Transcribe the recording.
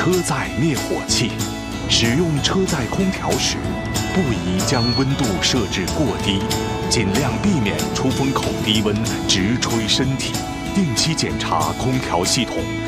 车载灭火器。使用车载空调时，不宜将温度设置过低，尽量避免出风口低温直吹身体。定期检查空调系统，